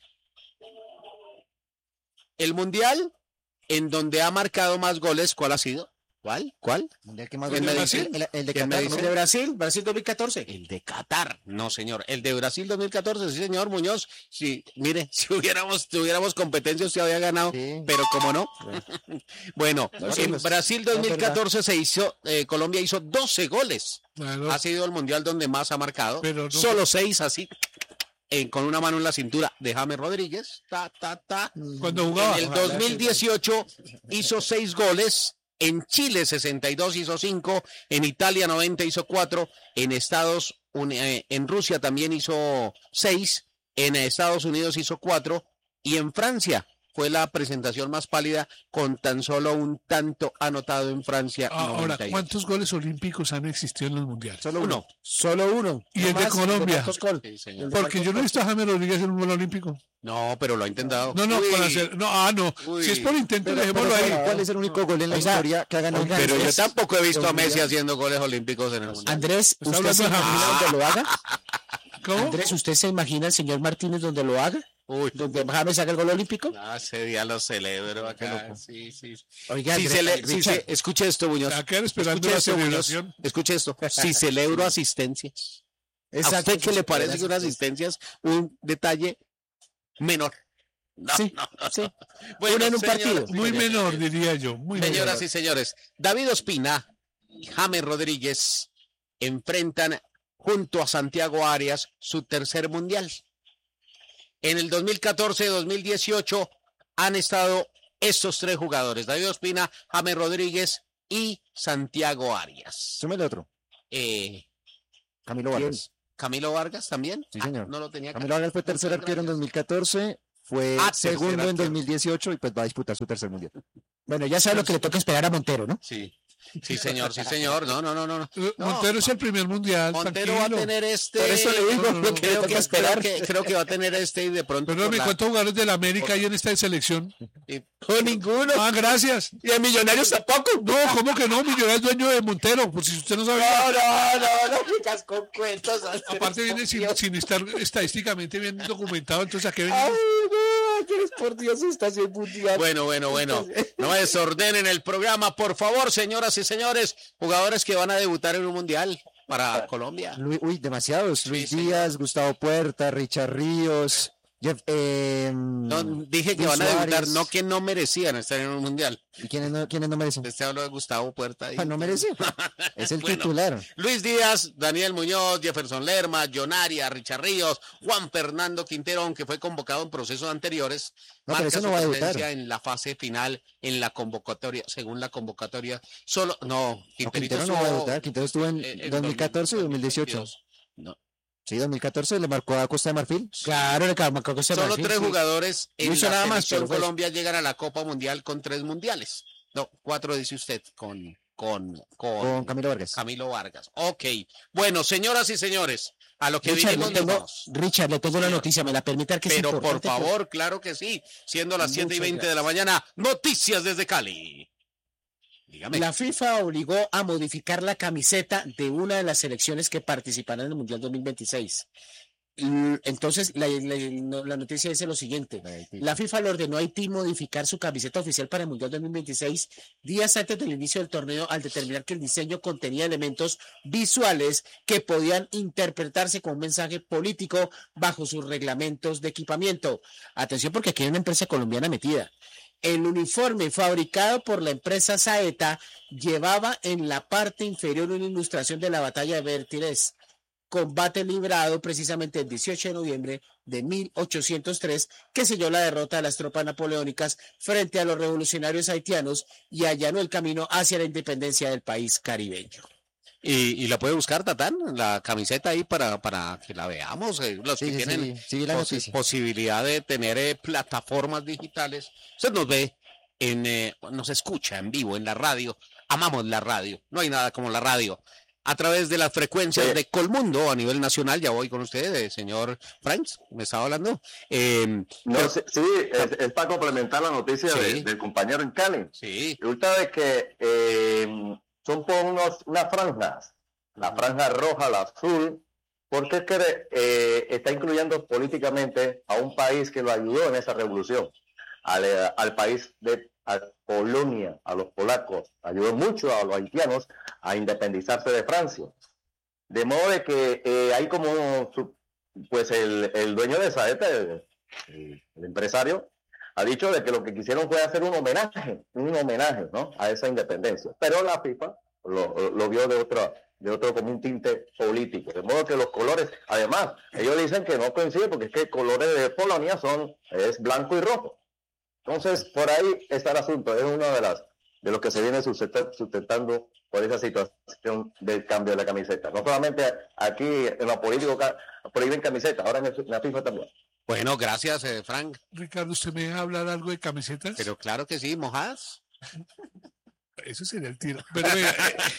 El mundial en donde ha marcado más goles, ¿cuál ha sido? ¿Cuál? ¿Cuál? ¿El que más ¿Quién goles me ha dice? marcado? El, el de ¿Quién me Qatar, ¿no? dice? ¿El de Brasil? Brasil dos mil catorce. El de Qatar, no señor, el de Brasil dos mil catorce, sí señor Muñoz, sí, mire, si hubiéramos, tuviéramos competencia usted había ganado, Sí. pero como no. Bueno, No, sí, en pues, Brasil no, dos mil catorce se hizo, eh, Colombia hizo doce goles, Claro. ha sido el mundial donde más ha marcado, Pero no- solo seis así, eh, con una mano en la cintura de James Rodríguez, ta, ta, ta. Cuando jugaba. En el dos mil dieciocho hizo seis goles. En Chile sesenta y dos hizo cinco, en Italia noventa hizo cuatro, en Estados Uni- eh, en Rusia también hizo seis, en Estados Unidos hizo cuatro y en Francia fue la presentación más pálida con tan solo un tanto anotado en Francia. Ahora, noventa y ocho. ¿cuántos goles olímpicos han existido en los mundiales? Solo Uno. uno. Solo uno. ¿Y el de Además, Colombia? Marcos Col. Sí, señor. El de Porque yo no he Marcos visto a James Rodríguez en un gol olímpico. No, pero lo ha intentado. No, no, Uy, con hacer, no, ah, no. Uy. Si es por intento, Pero- dejémoslo pero ahí. ¿sabe ¿Cuál es el único gol en la Oiga, historia que ha ganado un Pero yo francés? tampoco he visto a Messi Mundial. haciendo goles olímpicos en el mundial. Andrés, Está ¿usted se hablando de imagina James. donde lo haga? ¿Cómo? Andrés, ¿usted se imagina el señor Martínez donde lo haga? Uy, ¿Donde James haga el gol olímpico? ah, ese día lo celebro acá. Sí, sí. Oiga, Si Andrés, cele- si Richard, se- escuche esto, Muñoz. Se va a quedar esperando Escuche la esto, Muñoz. celebración. Escuche esto. Si celebro asistencias. ¿A exacto, usted qué le sí, parece que una asistencia. asistencia es un detalle menor? No, Sí, no, no. sí. Bueno, Una en un señoras partido. y Muy señores, menor, diría yo. Muy Señoras menor. y señores, David Ospina y James Rodríguez enfrentan junto a Santiago Arias su tercer mundial. En el dos mil catorce dos mil dieciocho han estado estos tres jugadores, David Ospina, James Rodríguez y Santiago Arias. Súmele otro. Eh, Camilo Vargas. ¿Camilo Vargas también? Sí, señor. Ah, no lo tenía. Camilo Vargas fue tercer arquero en dos mil catorce, fue Ah, segundo tercer en dos arquero. mil dieciocho y pues va a disputar su tercer mundial. Bueno, ya sabe lo que le toca esperar a Montero, ¿no? Sí. Sí, señor, sí, señor. No, no, no, no. no. Montero es el primer mundial. Montero va a tranquilo. tener este. Por eso le digo, creo, lo que le toca que, esperar. creo, que, creo que va a tener este y de pronto. Perdón, por la- ¿cuántos jugadores de la América hay en esta selección? No, ninguno. Ah, gracias. Y de Millonarios tampoco. No, ¿cómo que no? Millonarios es dueño de Montero, por si usted no sabía. No, no, no, no, chicas, con cuentos. Aparte viene sin, sin estar estadísticamente bien documentado, entonces ¿a qué viene? Ay, no, que es por Dios estación mundial. Bueno, bueno, bueno. No desordenen el programa, por favor, señoras y señores. Jugadores que van a debutar en un mundial para Colombia. Luis- uy, demasiados. Luis Díaz, Gustavo Puerta, Richard Ríos, Jeff, eh, No, dije que Luis van a debutar, Suárez. no que no merecían estar en un mundial. ¿Y quiénes no, quiénes no merecen? Este hablo de Gustavo Puerta. y- Ah, no merece. Es el Bueno, titular. Luis Díaz, Daniel Muñoz, Jefferson Lerma, John Arias, Richard Ríos, Juan Fernando Quintero, aunque fue convocado en procesos anteriores, No, pero marca ese no su va a debutar. presencia en la fase final, en la convocatoria, según la convocatoria. Solo, no, No, Quinterito Quintero no va a estuvo- debutar. Quintero estuvo en eh, en dos mil catorce y dos mil dieciocho. No. Sí, dos mil catorce le marcó a Costa de Marfil. Claro, le marcó a Costa de Solo Marfil, tres sí. jugadores en No hizo la nada más, selección pero fue- Colombia llegan a la Copa Mundial con tres mundiales. No, cuatro dice usted, con, con, con, Con Camilo Vargas. Camilo Vargas. Ok. Bueno, señoras y señores, a lo que Richard, vinimos le nos tengo, vamos. Richard, le tengo una noticia, me la permite que es Pero por importante, favor, claro que sí. Siendo las siete y Muchas veinte de la mañana, noticias desde Cali. Dígame. La FIFA obligó a modificar la camiseta de una de las selecciones que participarán en el Mundial dos mil veintiséis. Mm, Entonces, la, la- no- la noticia dice lo siguiente. La FIFA le ordenó a Haití modificar su camiseta oficial para el Mundial dos mil veintiséis días antes del inicio del torneo al determinar que el diseño contenía elementos visuales que podían interpretarse con un mensaje político bajo sus reglamentos de equipamiento. Atención porque aquí hay una empresa colombiana metida. El uniforme fabricado por la empresa Saeta llevaba en la parte inferior una ilustración de la batalla de Vertires, combate librado precisamente el dieciocho de noviembre de mil ochocientos tres, que selló la derrota de las tropas napoleónicas frente a los revolucionarios haitianos y allanó el camino hacia la independencia del país caribeño. Y, y la puede buscar, Tatán, la camiseta ahí para, para que la veamos. eh, los Sí, que sí, tienen sí, sí, la posi- noticia. posibilidad de tener eh, plataformas digitales. Usted nos ve, en, eh, nos escucha en vivo en la radio. Amamos la radio. No hay nada como la radio. A través de las frecuencias Sí. de Colmundo a nivel nacional. Ya voy con usted, eh, señor Franks. Me estaba hablando. Eh, No, pero- sí, sí, es, es para complementar la noticia Sí. de- del compañero en Cali. Sí. Resulta de que eh, son por unos, unas franjas, la franja roja, la azul, porque es que eh, está incluyendo políticamente a un país que lo ayudó en esa revolución, al, eh, al país de a Polonia, a los polacos, ayudó mucho a los haitianos a independizarse de Francia. De modo de que eh, hay como, su- pues el, el dueño de Saeta, el, el- el empresario, ha dicho de que lo que quisieron fue hacer un homenaje, un homenaje, ¿no?, a esa independencia. Pero la FIFA lo, lo vio de otro, de otro como un tinte político. De modo que los colores, además, ellos dicen que no coinciden porque es que colores de Polonia son, es blanco y rojo. Entonces, por ahí está el asunto. Es uno de las de los que se viene sustenta- sustentando por esa situación del cambio de la camiseta. No solamente aquí en lo político ca- prohíben camisetas, ahora en, el- en la FIFA también. bueno, gracias, eh, Frank. Ricardo, ¿usted me deja hablar algo de camisetas? Pero claro que sí, mojadas. Eso sería el tiro. Pero venga,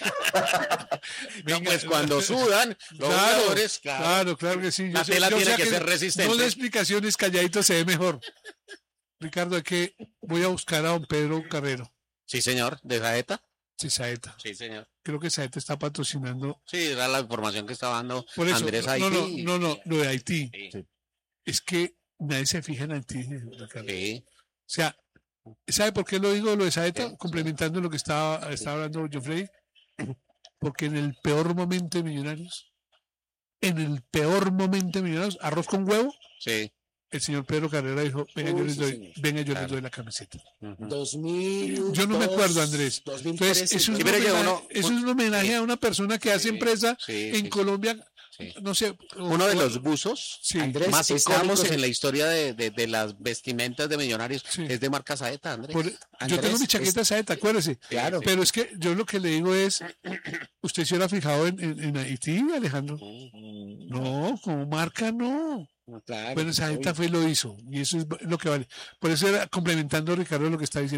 eh, No, pues cuando sudan los Claro, jugadores, claro. claro, claro que sí. La sé- tela tiene sé que ser resistente. No de explicaciones, calladito se ve mejor. Ricardo, es que voy a buscar a don Pedro Carrero. Sí, señor, de Saeta. Sí, Saeta. Sí, señor. Creo que Saeta está patrocinando. Sí, era la información que estaba dando Por eso, Andrés no, Haití. no, no, no, lo de Haití. Sí. Es que nadie se fija en Haití, Ricardo. Sí. O sea, ¿sabe por qué lo digo lo de Saeta? Sí, Complementando lo que estaba, estaba hablando John Freddy. Porque en el peor momento de Millonarios, en el peor momento de Millonarios, arroz con huevo, Sí. el señor Pedro Carrera dijo, venga, Uy, yo les sí, doy, señor. venga, yo Claro. les doy la camiseta. dos mil Yo no me acuerdo, Andrés. dos mil Entonces, trece, eso es, Sí, un pero que homenaje, uno- eso es un homenaje a una persona que hace Sí, empresa sí, en sí, Colombia, sí. no sé. Uno de los buzos Sí. Andrés, más estábamos icónicos en- en la historia de, de, de las vestimentas de Millonarios Sí. es de marca Saeta, Andrés. Por- yo Andrés, tengo mi chaqueta es- Saeta, acuérdese. Claro. Pero es que yo lo que le digo es, ¿usted se hubiera fijado en, en, en Haití, Alejandro? No, como marca no. Claro, Bueno, Saeta obvio. fue y lo hizo, y eso es lo que vale. Por eso era complementando, Ricardo, lo que está diciendo.